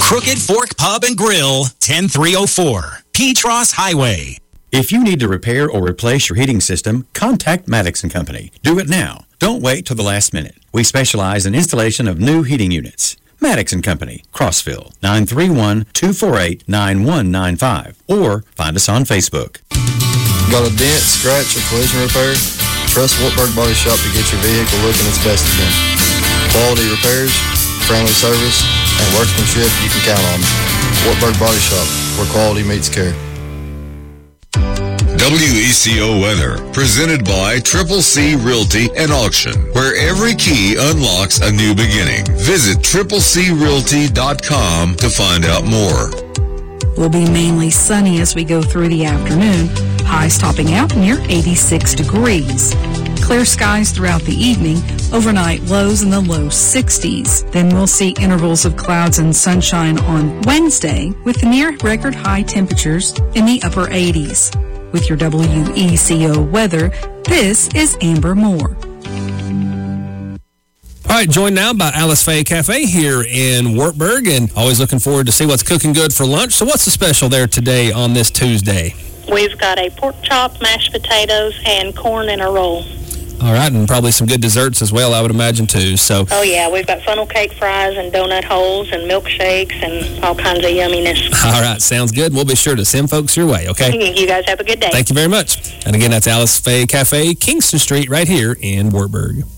Crooked Fork Pub and Grill, 10304, Petros Highway. If you need to repair or replace your heating system, contact Maddox & Company. Do it now. Don't wait till the last minute. We specialize in installation of new heating units. Maddox & Company, Crossville, 931-248-9195. Or find us on Facebook. Got a dent, scratch, or collision repair? Trust Wartburg Body Shop to get your vehicle looking its best again. Quality repairs, friendly service, and workmanship you can count on. Wartburg Body Shop, where quality meets care. WECO weather, presented by Triple C Realty and Auction, where every key unlocks a new beginning. Visit triplecrealty.com to find out more. Will be mainly sunny as we go through the afternoon. Highs topping out near 86 degrees. Clear skies throughout the evening. Overnight lows in the low 60s. Then we'll see intervals of clouds and sunshine on Wednesday with near record high temperatures in the upper 80s. With your WECO weather, this is Amber Moore. All right, joined now by Alice Faye Cafe here in Wartburg, and always looking forward to see what's cooking good for lunch. So what's the special there today on this Tuesday? We've got a pork chop, mashed potatoes, and corn in a roll. All right, and probably some good desserts as well, I would imagine, too. So. Oh, yeah, we've got funnel cake fries and donut holes and milkshakes and all kinds of yumminess. All right, sounds good. We'll be sure to send folks your way, okay? You guys have a good day. Thank you very much. And again, that's Alice Faye Cafe, Kingston Street, right here in Wartburg.